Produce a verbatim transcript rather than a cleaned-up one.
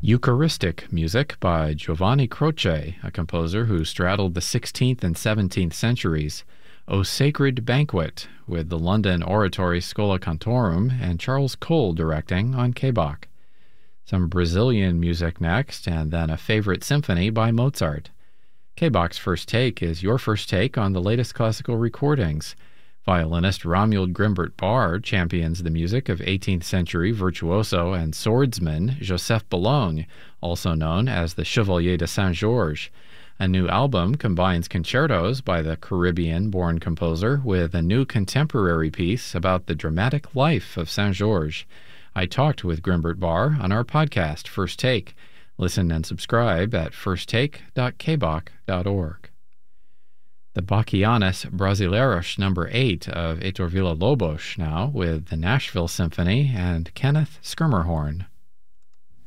Eucharistic music by Giovanni Croce, a composer who straddled the sixteenth and seventeenth centuries. O Sacred Banquet, with the London Oratory Schola Cantorum and Charles Cole directing on K B O C. Some Brazilian music next, and then a favorite symphony by Mozart. K B O C's First Take is your first take on the latest classical recordings. Violinist Romuald Grimbert Barr champions the music of eighteenth century virtuoso and swordsman Joseph Boulogne, also known as the Chevalier de Saint-Georges. A new album combines concertos by the Caribbean-born composer with a new contemporary piece about the dramatic life of Saint-Georges. I talked with Grimbert Barr on our podcast, First Take. Listen and subscribe at first take dot k b o c dot org. The Bachianas Brasileiros number eight of Heitor Villa-Lobos now with the Nashville Symphony and Kenneth Schermerhorn.